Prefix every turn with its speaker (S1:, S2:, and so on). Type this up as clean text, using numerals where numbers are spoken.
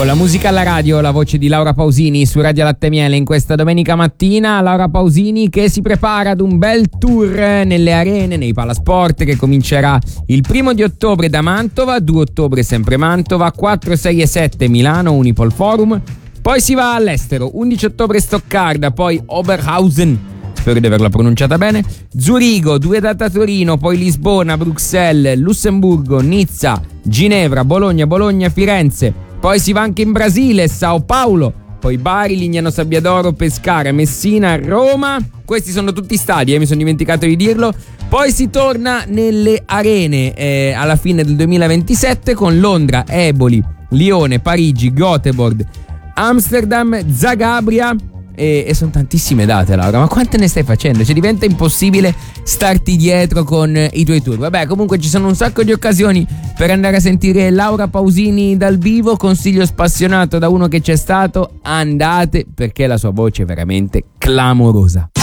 S1: Con la musica alla radio, la voce di Laura Pausini su Radio Latte Miele in questa domenica mattina. Laura Pausini che si prepara ad un bel tour nelle arene, nei palasport, che comincerà il 1 ottobre da Mantova, 2 ottobre sempre Mantova, 4, 6 e 7 Milano, Unipol Forum. Poi si va all'estero, 11 ottobre Stoccarda, poi Oberhausen, spero di averla pronunciata bene, Zurigo, 2 date a Torino, poi Lisbona, Bruxelles, Lussemburgo, Nizza, Ginevra, Bologna, Firenze. Poi si va anche in Brasile, Sao Paulo, poi Bari, Lignano Sabbiadoro, Pescara, Messina, Roma. Questi sono tutti stadi, mi sono dimenticato di dirlo. Poi si torna nelle arene alla fine del 2027 con Londra, Eboli, Lione, Parigi, Göteborg, Amsterdam, Zagabria. E sono tantissime date, Laura, ma quante ne stai facendo? Cioè diventa impossibile starti dietro con i tuoi tour. Vabbè, comunque ci sono un sacco di occasioni per andare a sentire Laura Pausini dal vivo. Consiglio spassionato da uno che c'è stato: andate, perché la sua voce è veramente clamorosa.